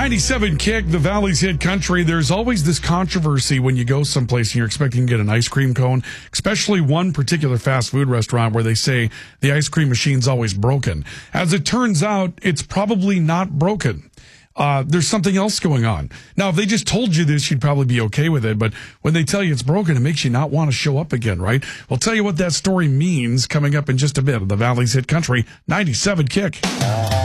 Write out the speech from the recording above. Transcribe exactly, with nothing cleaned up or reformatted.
ninety-seven Kick, the Valley's Hit Country. There's always this controversy when you go someplace and you're expecting to get an ice cream cone, especially one particular fast food restaurant where they say the ice cream machine's always broken. As it turns out, it's probably not broken. Uh, there's something else going on. Now, if they just told you this, you'd probably be okay with it. But when they tell you it's broken, it makes you not want to show up again, right? We'll tell you what that story means coming up in just a bit of the Valley's Hit Country, ninety-seven Kick.